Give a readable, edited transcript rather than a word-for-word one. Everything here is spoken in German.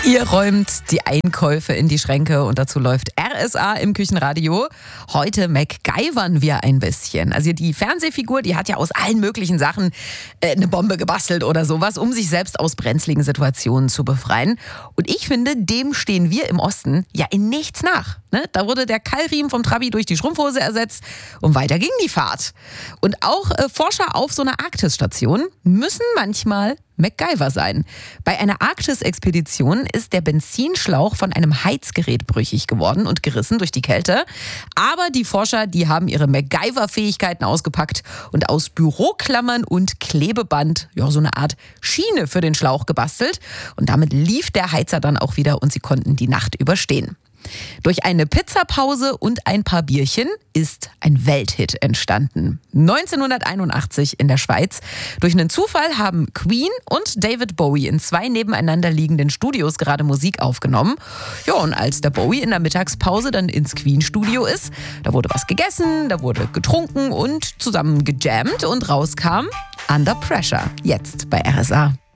Ihr räumt die Einkäufe in die Schränke und dazu läuft RSA im Küchenradio. Heute MacGyvern wir ein bisschen. Also die Fernsehfigur, die hat ja aus allen möglichen Sachen eine Bombe gebastelt oder sowas, um sich selbst aus brenzligen Situationen zu befreien. Und ich finde, dem stehen wir im Osten ja in nichts nach. Ne? Da wurde der Keilriemen vom Trabi durch die Strumpfhose ersetzt und weiter ging die Fahrt. Und auch Forscher auf so einer Arktis-Station müssen manchmal MacGyver sein. Bei einer Arktis-Expedition ist der Benzinschlauch von einem Heizgerät brüchig geworden und gerissen durch die Kälte. Aber die Forscher, die haben ihre MacGyver-Fähigkeiten ausgepackt und aus Büroklammern und Klebeband so eine Art Schiene für den Schlauch gebastelt. Und damit lief der Heizer dann auch wieder und sie konnten die Nacht überstehen. Durch eine Pizzapause und ein paar Bierchen ist ein Welthit entstanden. 1981 in der Schweiz. Durch einen Zufall haben Queen und David Bowie in 2 nebeneinander liegenden Studios gerade Musik aufgenommen. Ja, und als der Bowie in der Mittagspause dann ins Queen-Studio ist, da wurde was gegessen, da wurde getrunken und zusammen gejammt und rauskam Under Pressure. Jetzt bei RSA.